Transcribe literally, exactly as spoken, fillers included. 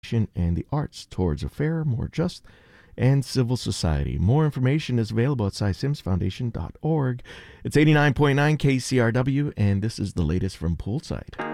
and the arts towards a fairer, more just, and civil society. More information is available at cy sims foundation dot org. It's eighty-nine point nine K C R W, and this is the latest from Poolside.